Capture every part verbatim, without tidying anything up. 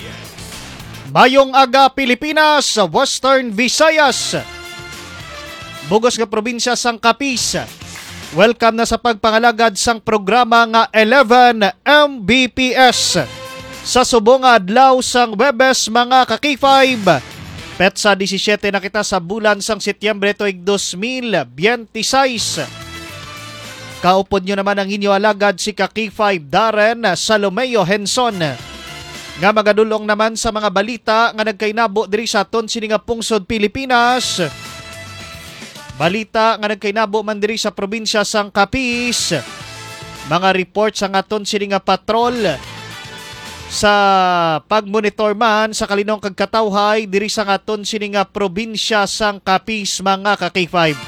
Mayong aga Pilipinas, Western Visayas, bugos nga probinsya sang Capiz. Welcome na sa pagpangalagad sang programa nga eleven M B P S. Sa subong nga adlaw sang Webes mga ka-K five. Petsa seventeen na kita sa bulan sang Setyembre tuig twenty twenty-six. Kaupod nyo naman ang inyo alagad si ka-K five Darren Salomeo Henson. Nga magadulong naman sa mga balita nga nagkainabo diri sa aton sini nga pungsod Pilipinas. Balita nga nagkainabo man diri sa probinsya sang Capiz. Mga reports ang aton sini nga patrol sa pagmonitor man sa kalinong kagkatawhay diri sa aton sini nga probinsya sang Capiz mga ka-K five.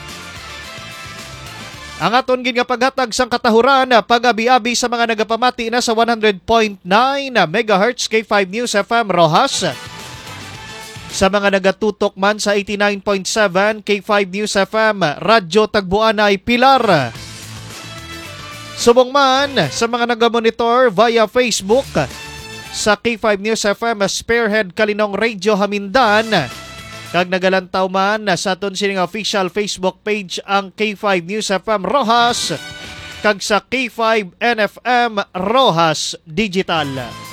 Ang aton gin nga paghatag sang katahuran pag-abi-abi sa mga nagapamati na sa one hundred point nine megahertz K five News F M Rojas. Sa mga nagatutok man sa eighty-nine point seven K five News F M Radyo Tagbuan ay Pilar. Subong man sa mga nagamonitor via Facebook sa K five News F M Spearhead Kalinong Radio Hamindan. Kag nagalantaw man sa aton sining official Facebook page ang K five News F M Rojas kag sa K five N F M Rojas Digital.